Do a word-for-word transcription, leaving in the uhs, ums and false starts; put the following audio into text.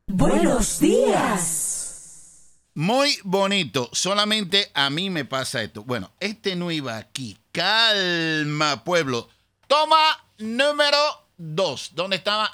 Buenos días. Muy bonito. Solamente a mí me pasa esto. Bueno, este no iba aquí. Calma, pueblo. Toma número dos. ¿Dónde estaba?